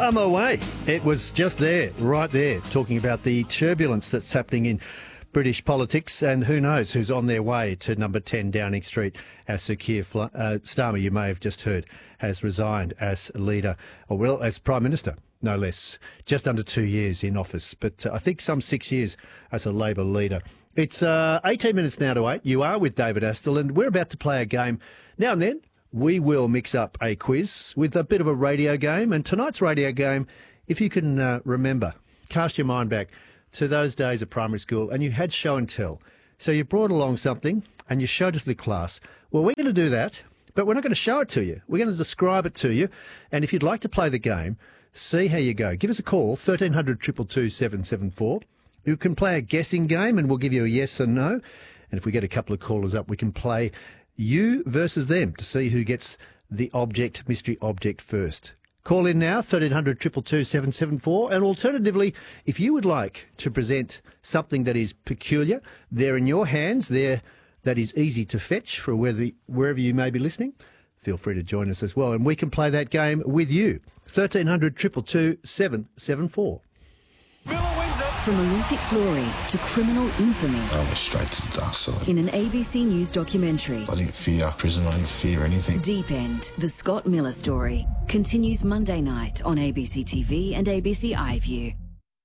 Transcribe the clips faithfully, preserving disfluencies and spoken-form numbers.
I'm away. It was just there, right there, talking about the turbulence that's happening in British politics, and who knows who's on their way to number ten Downing Street, as Sir Keir Fl- uh, Starmer, you may have just heard, has resigned as leader, or well, as Prime Minister, no less. Just under two years in office, but uh, I think some six years as a Labor leader. It's uh, eighteen minutes now to eight. You are with David Astle, and we're about to play a game. Now and then, we will mix up a quiz with a bit of a radio game, and tonight's radio game, if you can uh, remember, cast your mind back to those days of primary school, and you had show and tell. So you brought along something and you showed it to the class. Well, we're going to do that, but we're not going to show it to you. We're going to describe it to you. And if you'd like to play the game, see how you go. Give us a call, thirteen hundred, two two two, seven seven four. You can play a guessing game and we'll give you a yes and no. And if we get a couple of callers up, we can play you versus them to see who gets the object, mystery object first. Call in now, thirteen hundred, two two two, seven seven four. And alternatively, if you would like to present something that is peculiar, they're in your hands, there that is easy to fetch for wherever, wherever you may be listening, feel free to join us as well. And we can play that game with you. thirteen hundred, two two two, seven seven four. From Olympic glory to criminal infamy. I went straight to the dark side. In an A B C News documentary. I didn't fear prison, I didn't fear anything. Deep End, the Scott Miller story, continues Monday night on A B C T V and A B C iView.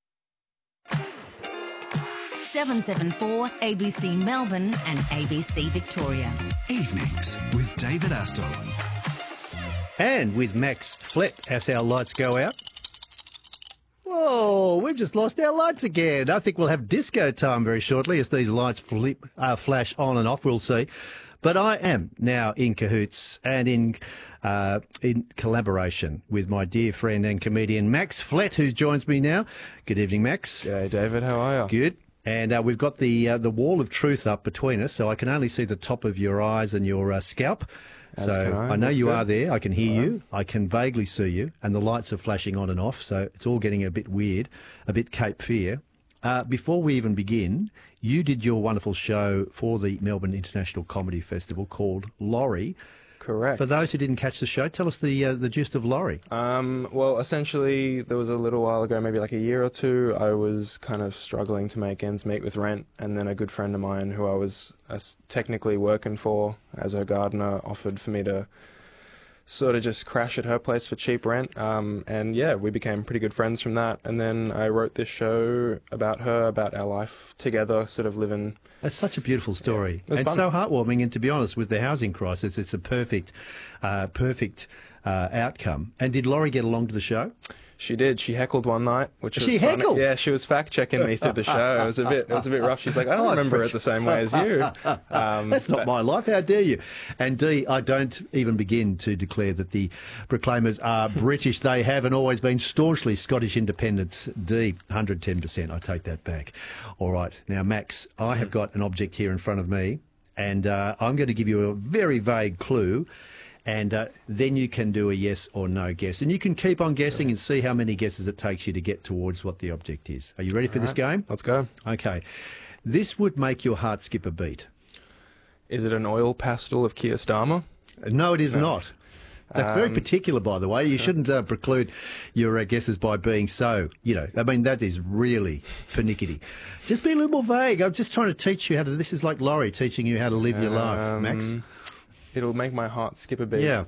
seven seven four, A B C Melbourne and A B C Victoria. Evenings with David Astle. And with Max Flett as our lights go out. Whoa, we've just lost our lights again. I think we'll have disco time very shortly as these lights flip, uh, flash on and off, we'll see. But I am now in cahoots and in uh, in collaboration with my dear friend and comedian Max Flett, who joins me now. Good evening, Max. G'day, David. How are you? Good. And uh, we've got the uh, the wall of truth up between us, so I can only see the top of your eyes and your uh, scalp. As so can I. I know That's you good. are there. I can hear All right. you. I can vaguely see you, and the lights are flashing on and off. So it's all getting a bit weird, a bit Cape Fear. Uh, before we even begin, you did your wonderful show for the Melbourne International Comedy Festival called Laurie. Correct. For those who didn't catch the show, tell us the uh, the gist of Laurie. Um, well, essentially, there was a little while ago, maybe like a year or two, I was kind of struggling to make ends meet with rent, and then a good friend of mine who I was uh, technically working for as her gardener offered for me to sort of just crash at her place for cheap rent. Um, and yeah, we became pretty good friends from that. And then I wrote this show about her, about our life together, sort of living... That's such a beautiful story, it was and fun. so heartwarming. And to be honest, with the housing crisis, it's a perfect, uh, perfect uh, outcome. And did Laurie get along to the show? She did. She heckled one night, which was She funny. heckled? Yeah, she was fact checking me through the show. It was a bit, it was a bit rough. She's like, I don't Oh, remember but- it the same way as you. Um, That's not but- my life. How dare you? And D, I don't even begin to declare that the Proclaimers are British. They have and always been staunchly Scottish independents. D, one hundred ten percent. I take that back. All right. Now, Max, I have got an object here in front of me, and uh, I'm going to give you a very vague clue. And uh, then you can do a yes or no guess. And you can keep on guessing and see how many guesses it takes you to get towards what the object is. Are you ready for this game? Let's go. Okay. This would make your heart skip a beat. Is it an oil pastel of Keir Starmer? No, it is not. That's very Um, particular, by the way. You shouldn't uh, preclude your uh, guesses by being so, you know, I mean, that is really pernickety. Just be a little more vague. I'm just trying to teach you how to, this is like Laurie teaching you how to live your life, Max. Um, It'll make my heart skip a beat. Yeah.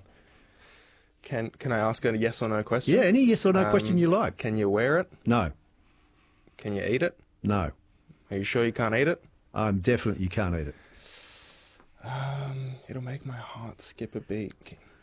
Can Can I ask a yes or no question? Yeah, any yes or no Um, question you like. Can you wear it? No, Can you eat it? no. Are you sure you can't eat it? I'm definite you can't eat it. Um, it'll make my heart skip a beat.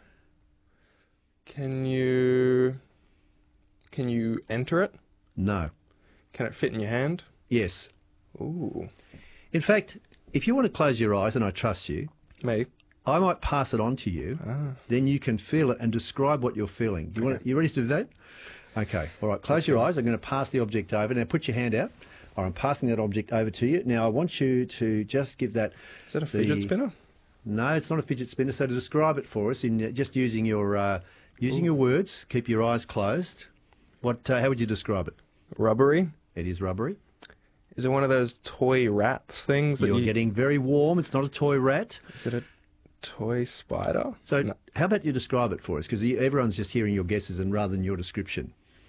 Can you Can you enter it? No. Can it fit in your hand? Yes. Ooh, In fact, if you want to close your eyes, and I trust you, me. I might pass it on to you. Ah. Then you can feel it and describe what you're feeling. You, want to, you ready to do that? Okay. All right. Close Let's your go. eyes. I'm going to pass the object over. Now put your hand out. Or I'm passing that object over to you. Now I want you to just give that... Is that a fidget the- spinner? No, it's not a fidget spinner. So to describe it for us, in uh, just using your uh, using your words, keep your eyes closed. What? Uh, how would you describe it? Rubbery? It is rubbery. Is it one of those toy rats things? That You're you, getting very warm. It's not a toy rat. Is it a toy spider? So No. how about you describe it for us? Because everyone's just hearing your guesses and rather than your description.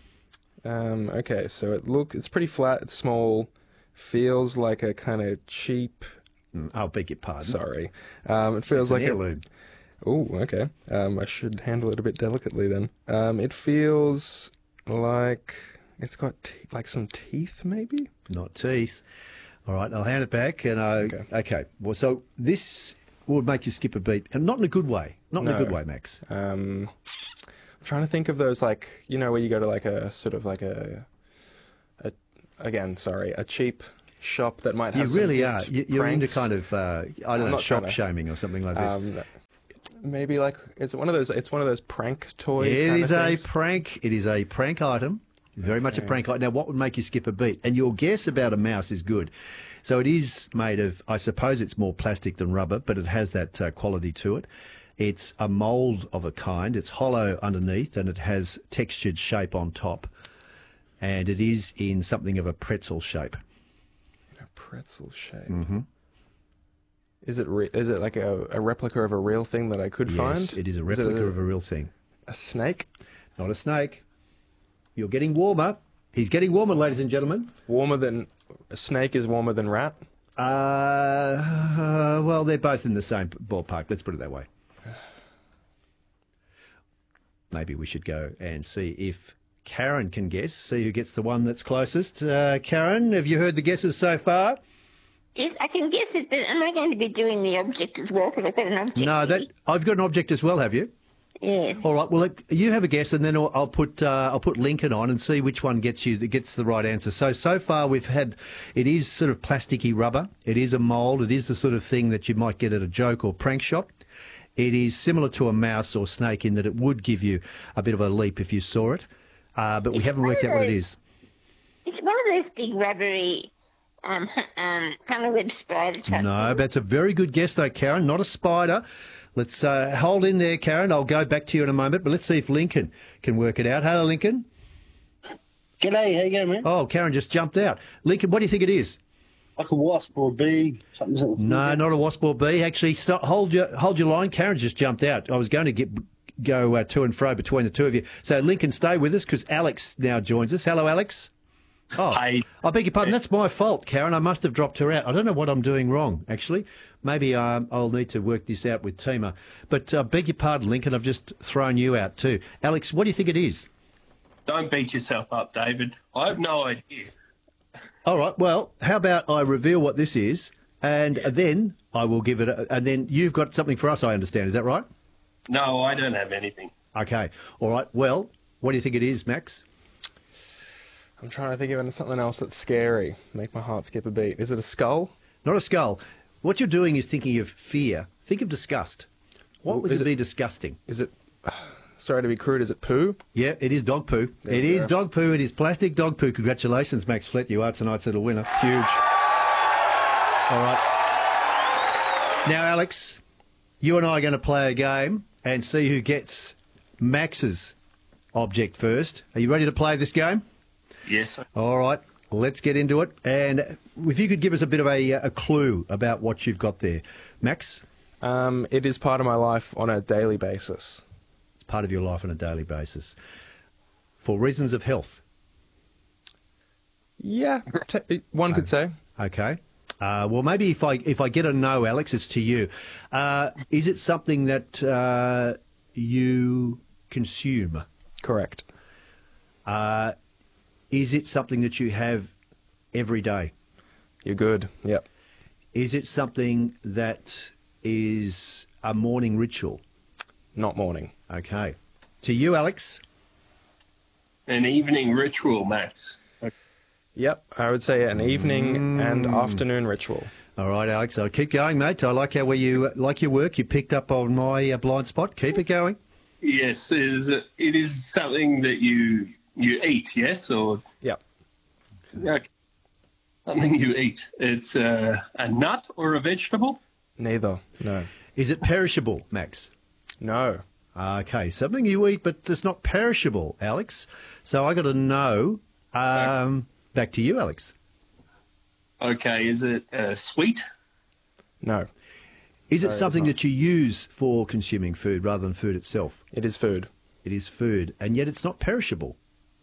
Um, okay, so it look it's pretty flat, it's small, feels like a kind of cheap. Mm, I'll beg your pardon. Sorry, um, it feels It's an like heirloom. a. Oh, okay. Um, I should handle it a bit delicately then. Um, it feels like it's got te- like some teeth, maybe. Not teeth. All right, I'll hand it back. And I, okay. Okay. Well, so this would make you skip a beat, and not in a good way. Not in a No. good way, Max. Um, I'm trying to think of those, like, you know, where you go to like a sort of like a, a again, sorry, a cheap shop that might You have. some really are. gift You- You're into pranks. kind of, uh, I don't I'm know, not shop trying to- shaming or something like this. Um, maybe like it's one of those. It's one of those prank toy. It kind is of a things. prank. It is a prank item. Very much a prank item. Now, what would make you skip a beat? And your guess about a mouse is good. So it is made of, I suppose it's more plastic than rubber, but it has that uh, quality to it. It's a mould of a kind. It's hollow underneath and it has textured shape on top. And it is in something of a pretzel shape. A pretzel shape. Mm-hmm. Is it re- is it like a, a replica of a real thing that I could Yes, find? it is a Is it replica of a real thing. a snake. Not a snake. You're getting warmer. He's getting warmer, ladies and gentlemen. Warmer than a snake is warmer than rat. Uh, uh, well, they're both in the same ballpark. Let's put it that way. Maybe we should go and see if Karen can guess, see who gets the one that's closest. Uh, Karen, have you heard the guesses so far? Yes, I can guess it, but am I going to be doing the object as well? Because I've got an object. No, that I've got an object as well, have you? Yeah. All right. Well, look, you have a guess, and then I'll, I'll put uh, I'll put Lincoln on and see which one gets you that gets the right answer. So so far we've had it is sort of plasticky rubber. It is a mould. It is the sort of thing that you might get at a joke or prank shop. It is similar to a mouse or snake in that it would give you a bit of a leap if you saw it, uh, but we haven't worked out what it is. It's one of those big rubbery, um, um, honeywood spider type No, things. that's a very good guess though, Karen. Not a spider. Let's uh, hold in there, Karen. I'll go back to you in a moment, but let's see if Lincoln can work it out. Hello, Lincoln. G'day, how you going, man? Oh, Karen just jumped out. Lincoln, what do you think it is? Like a wasp or a bee, something. something No, not a wasp or bee. Actually, stop, hold your hold your line. Karen just jumped out. I was going to get go uh, to and fro between the two of you. So, Lincoln, stay with us because Alex now joins us. Hello, Alex. Oh, Hey. I beg your pardon. That's my fault, Karen. I must have dropped her out. I don't know what I'm doing wrong, actually. Maybe um, I'll need to work this out with Tima. But I uh, beg your pardon, Lincoln. I've just thrown you out too. Alex, what do you think it is? Don't beat yourself up, David. I have no idea. All right. Well, how about I reveal what this is, and then I will give it. A, and then you've got something for us. I understand. Is that right? No, I don't have anything. Okay. All right. Well, what do you think it is, Max? I'm trying to think of something else that's scary. Make my heart skip a beat. Is it a skull? Not a skull. What you're doing is thinking of fear. Think of disgust. What Well, would is it it- be disgusting? Is it? Sorry to be crude. Is it poo? Yeah, it is dog poo. There It we is go. dog poo. It is plastic dog poo. Congratulations, Max Flett. You are tonight's little winner. Huge. All right. Now, Alex, you and I are going to play a game and see who gets Max's object first. Are you ready to play this game? Yes. All right, let's get into it. And if you could give us a bit of a, a clue about what you've got there. Max, Um, it is part of my life on a daily basis. it's part of your life on a daily basis. For reasons of health. Yeah, te- one could say. Okay. Uh, well, maybe if I if I get a no, Alex, it's to you. Uh, is it something that uh, you consume? Correct. Uh, is it something that you have every day? You're good. Yep. Is it something that is a morning ritual? Not morning. Okay. To you, Alex. An evening ritual, Max. Yep. I would say an evening and afternoon ritual. All right, Alex. I'll keep going, mate. I like how where you like your work. You picked up on my uh, blind spot. Keep it going. Yes, it is, it is something that you you eat, yes? Or Yep. okay. Something you eat. It's uh, a nut or a vegetable? Neither. No. Is it perishable, Max? No. Okay, something you eat, but it's not perishable, Alex. So I got to know. Um, back to you, Alex. Okay, is it uh, sweet? No. Is it it's something not. that you use for consuming food rather than food itself? It is food. It is food, and yet it's not perishable.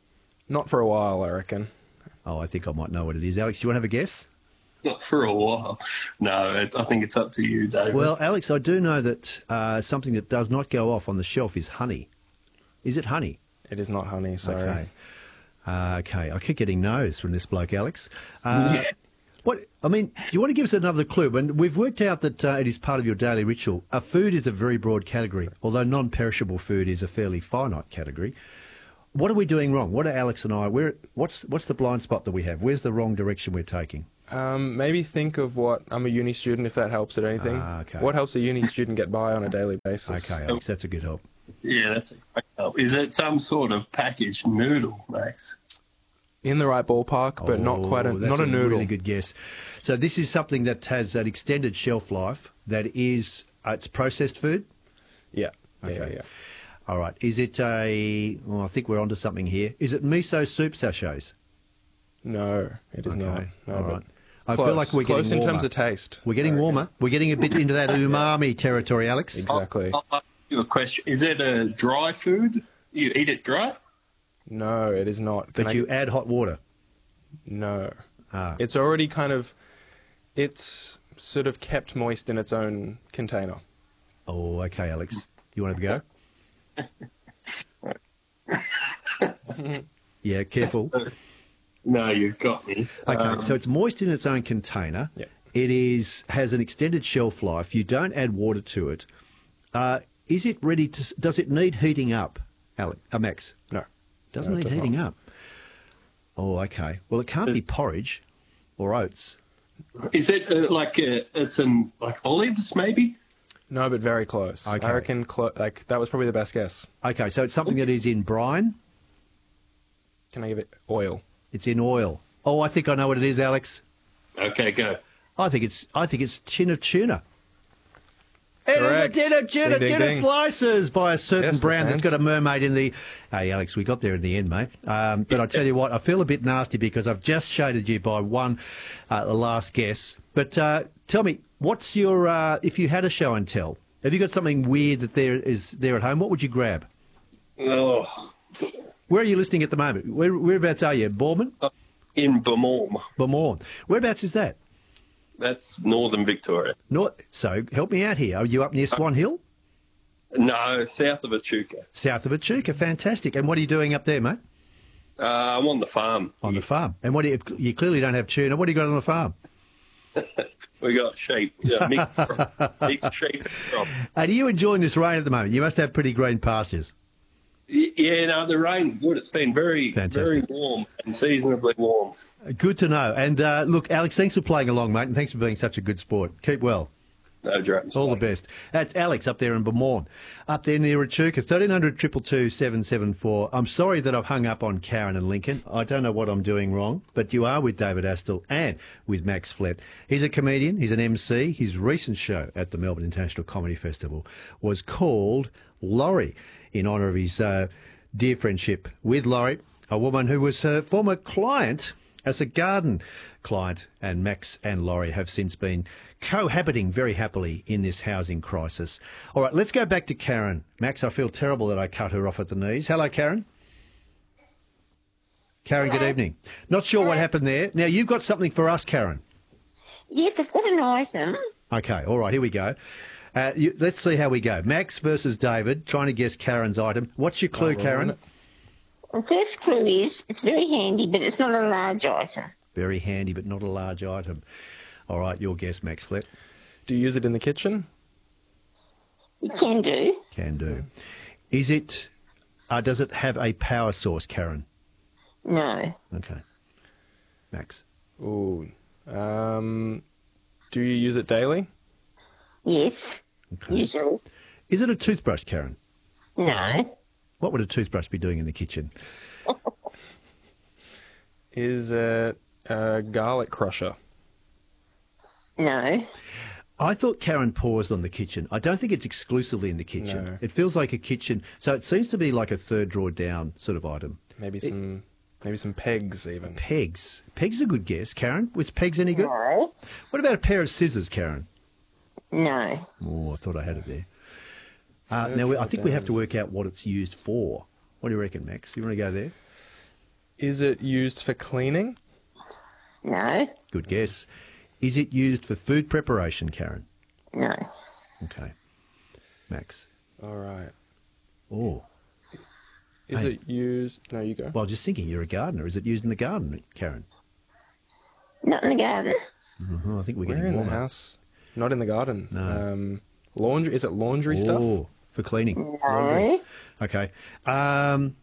Not for a while, I reckon. Oh, I think I might know what it is. Alex, do you want to have a guess? Not for a while. No, it, I think it's up to you, David. Well, Alex, I do know that uh, something that does not go off on the shelf is honey. Is it honey? It is not honey, sorry. Okay. Uh, okay, I keep getting no's from this bloke, Alex. Uh, yeah. What I mean, do you want to give us another clue? And we've worked out that uh, it is part of your daily ritual. A food is a very broad category, although non-perishable food is a fairly finite category. What are we doing wrong? What are Alex and I? Where? What's what's the blind spot that we have? Where's the wrong direction we're taking? Um, maybe think of what, I'm a uni student, if that helps at anything. Ah, okay. What helps a uni student get by on a daily basis? Okay, Alex, that's a good help. Yeah, that's a great help. Is it some sort of packaged noodle, Max? In the right ballpark, but not quite a, Oh, that's not a noodle. Really good guess. So this is something that has an extended shelf life. That is, uh, it's processed food. Yeah. Okay. Yeah, yeah. All right. Is it a? Well, I think we're onto something here. Is it miso soup sachets? No, it is Okay. not. No, All but right. I close, feel like we're close getting in warmer. terms of taste. We're getting warmer. We're getting a bit into that umami territory, Alex. Exactly. I'll, I'll ask you a question. Is it a dry food? You eat it dry? No, it is not. Can But I- you add hot water. No. Ah. It's already kind of, it's sort of kept moist in its own container. Oh, okay, Alex. You want to have a go? Yeah, careful. No, you've got me. Okay, Um, so it's moist in its own container. Yeah. It is has an extended shelf life. You don't add water to it. Uh, is it ready to? Does it need heating up, Alex? Uh, Max? No. Doesn't No, it need does heating not. up. Oh, okay. Well, it can't be porridge or oats. Is it uh, like uh it's in like olives, maybe? No, but very close. Okay. I reckon clo- like that was probably the best guess. Okay, so it's something that is in brine. Can I give it oil? It's in oil. Oh, I think I know what it is, Alex. Okay, go. I think it's I think it's tin of tuna. It Correct. is a tin of tuna, Ding, ding, tuna ding. slices by a certain Yes, the brand that's fans. got a mermaid in the. Hey, Alex, we got there in the end, mate. Um, but I tell you what, I feel a bit nasty because I've just shaded you by one, uh, the last guess. But uh, tell me, what's your uh, if you had a show and tell? Have you got something weird that there is there at home? What would you grab? Oh, Where are you listening at the moment? Where, whereabouts are you? Bournemouth? in Beaumont. Beaumont. Whereabouts is that? That's northern Victoria. North. So help me out here. Are you up near Swan Hill? No, south of Echuca. South of Echuca. Fantastic. And what are you doing up there, mate? Uh, I'm on the farm. On the farm. And what do you? You clearly don't have tuna. What do you got on the farm? We got sheep. Yeah, mixed, crop. mixed sheep and crop. And are you enjoying this rain at the moment? You must have pretty green pastures. Y- Yeah, no, the rain's good. It's been very, Fantastic. very warm and seasonably warm. Good to know. And uh, look, Alex, thanks for playing along, mate, and thanks for being such a good sport. Keep well. No dramas. All the best. That's Alex up there in Beaumont, up there near Echuca, thirteen hundred, two two two, seven seven four. I'm sorry that I've hung up on Karen and Lincoln. I don't know what I'm doing wrong, but you are with David Astle and with Max Flett. He's a comedian. He's an M C. His recent show at the Melbourne International Comedy Festival was called Laurie, in honour of his uh, dear friendship with Laurie, a woman who was her former client as a garden client, and Max and Laurie have since been cohabiting very happily in this housing crisis. All right, let's go back to Karen. Max, I feel terrible that I cut her off at the knees. Hello, Karen. Karen, good evening. Not sure what happened there. Now, you've got something for us, Karen. Yes, I've got an item. Okay, all right, here we go. Uh, you, let's see how we go. Max versus David, trying to guess Karen's item. What's your clue, Oh, well, Karen? isn't The first clue is it's very handy, but it's not a large item. Very handy, but not a large item. All right, your guess, Max Flett. Do you use it in the kitchen? You can do. Can do. Is it, uh, does it have a power source, Karen? No. Okay. Max. Ooh. Um, do you use it daily? Yes. Okay. Usually. Is it a toothbrush, Karen? No. What would a toothbrush be doing in the kitchen? Is it a garlic crusher? No. I thought Karen paused on the kitchen. I don't think it's exclusively in the kitchen. No. It feels like a kitchen. So it seems to be like a third drawer down sort of item. Maybe some, maybe some pegs even. Pegs. Pegs a good guess, Karen. Was pegs any good? No. What about a pair of scissors, Karen? No. Oh, I thought I had it there. Uh, now, we, I think we have to work out what it's used for. What do you reckon, Max? You want to go there? Is it used for cleaning? No. Good guess. Is it used for food preparation, Karen? No. Okay. Max. All right. Oh. Is Hey. it used... No, you go. Well, just thinking, you're a gardener. Is it used in the garden, Karen? Not in the garden. Uh-huh, I think we're Where getting in the warmer. house? Not in the garden. No. Um, laundry. Is it laundry stuff? Oh, for cleaning. No. Okay. Um,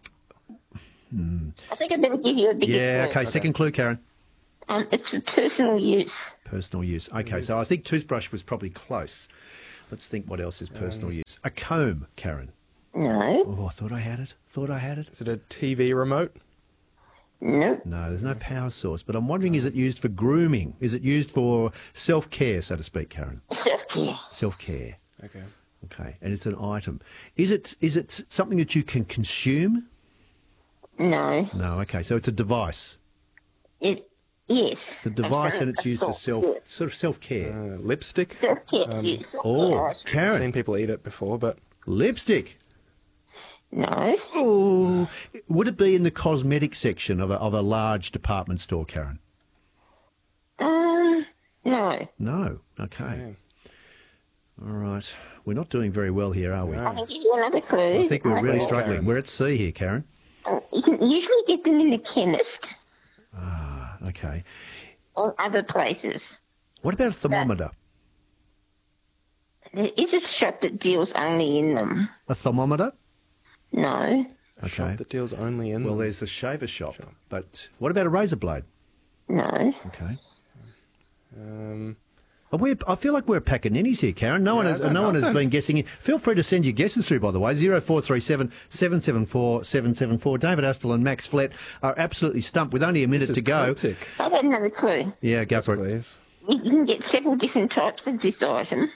I think I better give you a bigger yeah, clue. okay. Second clue, Karen. Um, it's for personal use. Personal use. Okay, so I think toothbrush was probably close. Let's think what else is personal use. A comb, Karen. No. Oh, I thought I had it. Thought I had it. Is it a T V remote? No. No, there's no power source. But I'm wondering, is it used for grooming? Is it used for self-care, so to speak, Karen? Self-care. Self-care. Okay. Okay, and it's an item. Is it is it something that you can consume? No. No, okay, so it's a device. It, yes. It's a device and it's used for self sort of self-care. Uh, lipstick? Self-care use. Oh, I've Karen, seen people eat it before, but... lipstick. No. Oh, would it be in the cosmetic section of a, of a large department store, Karen? Um, no. No. Okay. All right. We're not doing very well here, are we? I can give you another clue. I think we're really Okay. struggling. We're at sea here, Karen. Um, you can usually get them in the chemist Ah, okay. or other places. What about a thermometer? There is a shop that deals only in them. A thermometer? No. Okay. Shop that deals only in Well, them. there's the shaver shop. But what about a razor blade? No. Okay. Um, Are we, I feel like we're a pack of ninnies here, Karen. No one Yeah, has, I don't no know. one has been guessing it. Feel free to send your guesses through, by the way. zero four three seven, seven seven four, seven seven four. David Astle and Max Flett are absolutely stumped with only a minute this to is go. cryptic. I've got another clue. Yeah, go for it. Please. You you can get several different types of this item.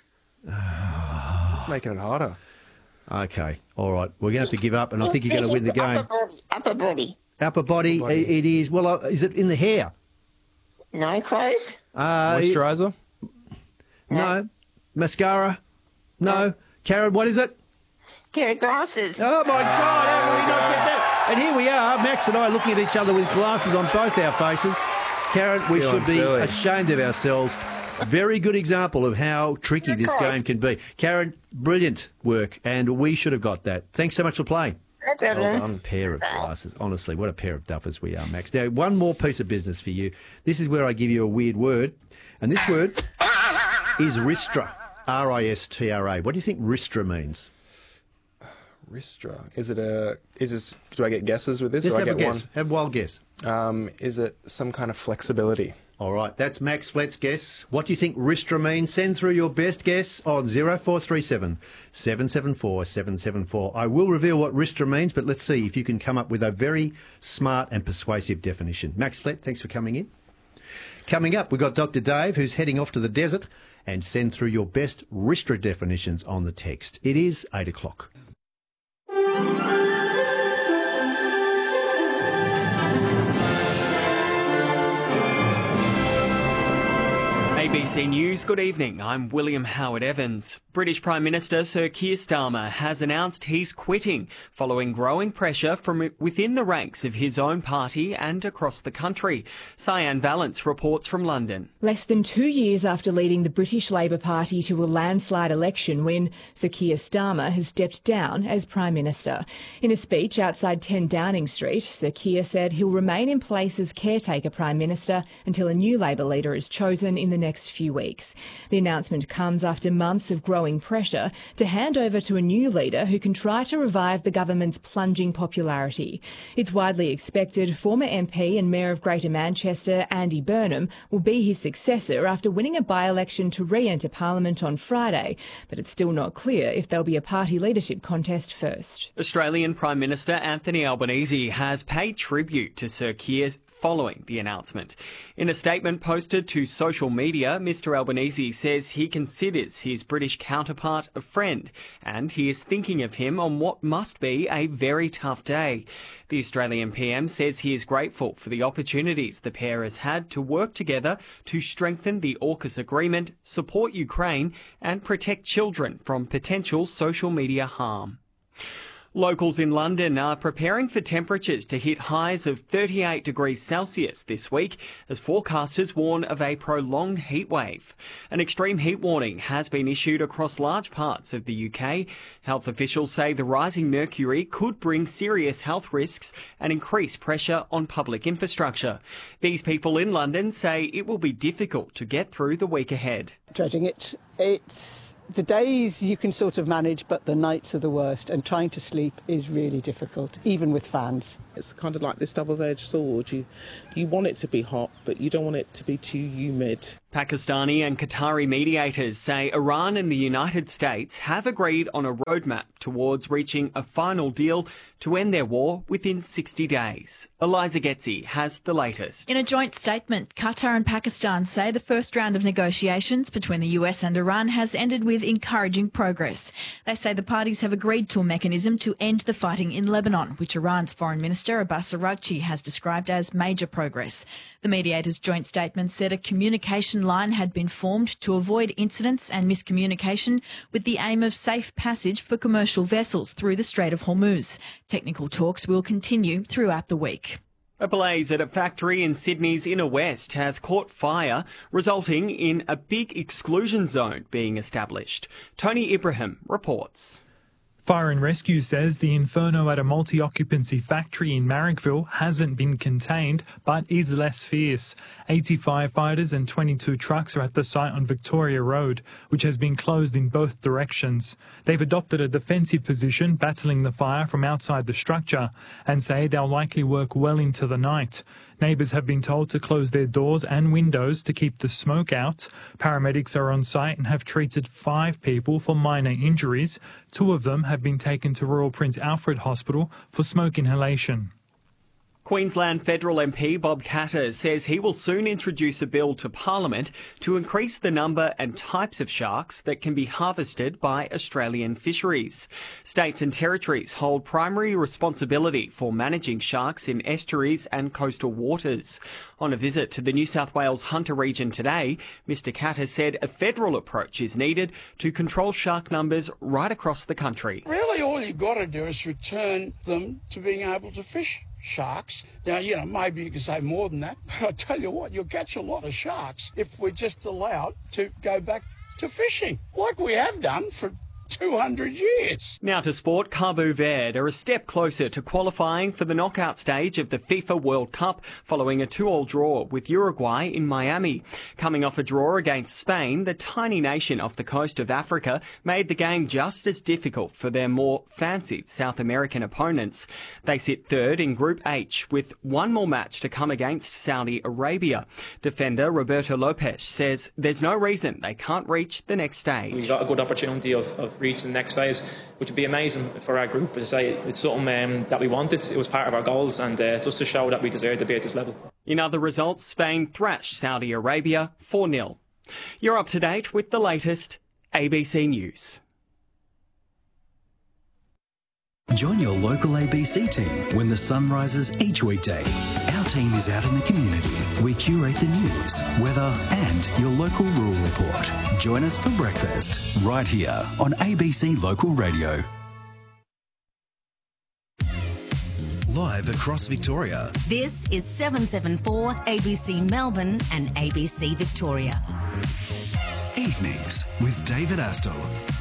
It's making it harder. Okay. All right. We're going to have to give up, and I think you're going to win the Upper game. body. Upper body. Upper body, body. i- it is. Well, uh, is it in the hair? No clothes. Uh, Moisturiser? No. Mascara? No. Karen, what is it? Pair of glasses. Oh, my God, how did we not get that? And here we are, Max and I looking at each other with glasses on both our faces. Karen, we Feeling should be silly. ashamed of ourselves. Very good example of how tricky this game can be. Karen, brilliant work, and we should have got that. Thanks so much for playing. No problem. done. Pair of glasses. Honestly, what a pair of duffers we are, Max. Now, one more piece of business for you. This is where I give you a weird word, and this word is Ristra. R I S T R A. What do you think Ristra means? Ristra. Is it a... Is this... Do I get guesses with this? Just or have I a get guess. Have a wild guess. one? Um, is it some kind of flexibility? All right, that's Max Flett's guess. What do you think Ristra means? Send through your best guess on zero four three seven, seven seven four, seven seven four. I will reveal what Ristra means, but let's see if you can come up with a very smart and persuasive definition. Max Flett, thanks for coming in. Coming up, we've got Doctor Dave, who's heading off to the desert, and send through your best Ristra definitions on the text. It is eight o'clock. A B C News, good evening. I'm William Howard Evans. British Prime Minister Sir Keir Starmer has announced he's quitting following growing pressure from within the ranks of his own party and across the country. Cyan Valence reports from London. Less than two years after leading the British Labour Party to a landslide election win, Sir Keir Starmer has stepped down as Prime Minister. In a speech outside ten Downing Street, Sir Keir said he'll remain in place as caretaker Prime Minister until a new Labour leader is chosen in the next few weeks. The announcement comes after months of growing pressure to hand over to a new leader who can try to revive the government's plunging popularity. It's widely expected former M P and Mayor of Greater Manchester, Andy Burnham, will be his successor after winning a by-election to re-enter Parliament on Friday, but it's still not clear if there'll be a party leadership contest first. Australian Prime Minister Anthony Albanese has paid tribute to Sir Keir following the announcement. In a statement posted to social media, Mr Albanese says he considers his British counterpart a friend and he is thinking of him on what must be a very tough day. The Australian P M says he is grateful for the opportunities the pair has had to work together to strengthen the AUKUS agreement, support Ukraine and protect children from potential social media harm. Locals in London are preparing for temperatures to hit highs of thirty-eight degrees Celsius this week as forecasters warn of a prolonged heat wave. An extreme heat warning has been issued across large parts of the U K. Health officials say the rising mercury could bring serious health risks and increase pressure on public infrastructure. These people in London say it will be difficult to get through the week ahead. Dreading it. It's the days you can sort of manage, but the nights are the worst, and trying to sleep is really difficult, even with fans. It's kind of like this double-edged sword. You, you want it to be hot, but you don't want it to be too humid. Pakistani and Qatari mediators say Iran and the United States have agreed on a roadmap towards reaching a final deal to end their war within sixty days. Eliza Getzi has the latest. In a joint statement, Qatar and Pakistan say the first round of negotiations between the U S and Iran has ended with encouraging progress. They say the parties have agreed to a mechanism to end the fighting in Lebanon, which Iran's Foreign Minister Abbas Araghchi has described as major progress. The mediators' joint statement said a communication line had been formed to avoid incidents and miscommunication with the aim of safe passage for commercial vessels through the Strait of Hormuz. Technical talks will continue throughout the week. A blaze at a factory in Sydney's inner west has caught fire, resulting in a big exclusion zone being established. Tony Ibrahim reports. Fire and Rescue says the inferno at a multi-occupancy factory in Marrickville hasn't been contained, but is less fierce. eighty firefighters and twenty-two trucks are at the site on Victoria Road, which has been closed in both directions. They've adopted a defensive position, battling the fire from outside the structure, and say they'll likely work well into the night. Neighbours have been told to close their doors and windows to keep the smoke out. Paramedics are on site and have treated five people for minor injuries. Two of them have been taken to Royal Prince Alfred Hospital for smoke inhalation. Queensland Federal M P Bob Katter says he will soon introduce a bill to Parliament to increase the number and types of sharks that can be harvested by Australian fisheries. States and territories hold primary responsibility for managing sharks in estuaries and coastal waters. On a visit to the New South Wales Hunter region today, Mr Katter said a federal approach is needed to control shark numbers right across the country. Really, all you've got to do is return them to being able to fish sharks. Now, you know, maybe you can say more than that, but I tell you what, you'll catch a lot of sharks if we're just allowed to go back to fishing, like we have done for two hundred years. Now to sport, Cabo Verde are a step closer to qualifying for the knockout stage of the FIFA World Cup following a two-all draw with Uruguay in Miami. Coming off a draw against Spain, the tiny nation off the coast of Africa made the game just as difficult for their more fancied South American opponents. They sit third in Group H with one more match to come against Saudi Arabia. Defender Roberto Lopes says there's no reason they can't reach the next stage. We've got a good opportunity of, of reach the next phase, which would be amazing for our group. As I say, it's something um, that we wanted. It was part of our goals, and uh, just to show that we deserve to be at this level. In other results, Spain thrashed Saudi Arabia four nil. You're up to date with the latest A B C News. Join your local A B C team when the sun rises each weekday. Our team is out in the community. We curate the news, weather and your local rural report. Join us for breakfast right here on A B C Local Radio. Live across Victoria. This is seven seven four A B C Melbourne and A B C Victoria. Evenings with David Astor.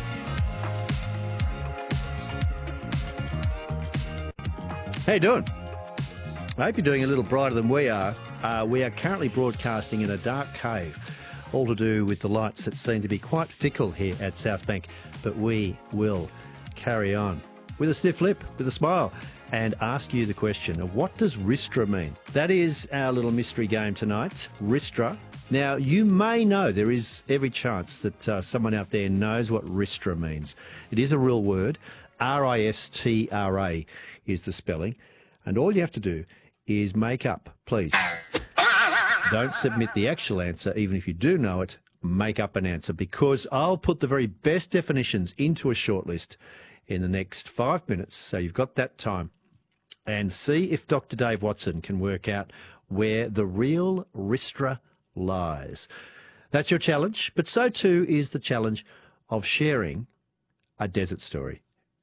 How you doing? I hope you're doing a little brighter than we are. Uh, we are currently broadcasting in a dark cave, all to do with the lights that seem to be quite fickle here at South Bank, but we will carry on with a stiff lip, with a smile, and ask you the question of what does Ristra mean? That is our little mystery game tonight, Ristra. Now, you may know, there is every chance that uh, someone out there knows what Ristra means. It is a real word. R I S T R A is the spelling. And all you have to do is make up, please. Don't submit the actual answer, even if you do know it. Make up an answer, because I'll put the very best definitions into a shortlist in the next five minutes. So you've got that time. And see if Doctor Dave Watson can work out where the real Ristra lies. That's your challenge, but so too is the challenge of sharing a desert story.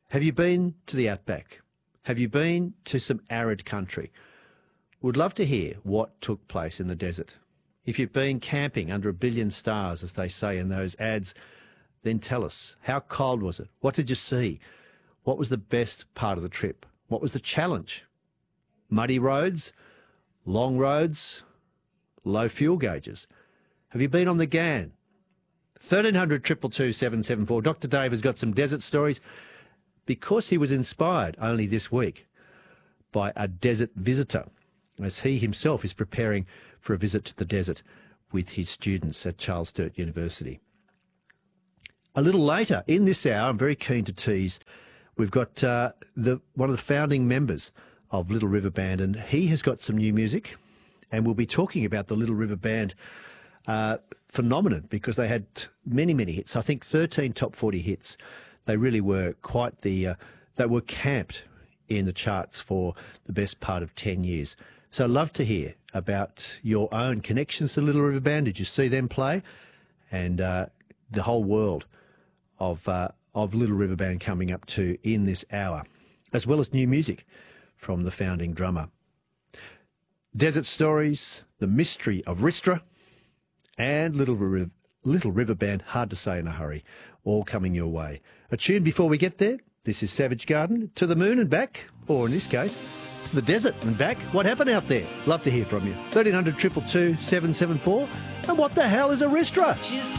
Have you been to the outback? Have you been to some arid country? Would love to hear what took place in the desert. If you've been camping under a billion stars, as they say in those ads, then tell us. How cold was it? What did you see? What was the best part of the trip? What was the challenge? Muddy roads? Long roads? Low fuel gauges? Have you been on the Ghan? thirteen hundred, two two two, seven seven four. Doctor Dave has got some desert stories because he was inspired only this week by a desert visitor, as he himself is preparing for a visit to the desert with his students at Charles Sturt University. A little later in this hour, I'm very keen to tease, we've got uh, the one of the founding members of Little River Band, and he has got some new music, and we'll be talking about the Little River Band uh, phenomenon, because they had many, many hits. I think thirteen top forty hits. They really were quite the, uh, they were camped in the charts for the best part of ten years. So I'd love to hear about your own connections to Little River Band. Did you see them play? And uh, the whole world of uh, of Little River Band coming up to in this hour, as well as new music from the founding drummer. Desert Stories, The Mystery of Ristra, and Little River, Little River Band, Hard to Say in a Hurry, all coming your way. A tune before we get there. This is Savage Garden, to the moon and back, or in this case, to the desert and back. What happened out there? Love to hear from you. thirteen hundred, two two two, seven seven four. And what the hell is a Ristra?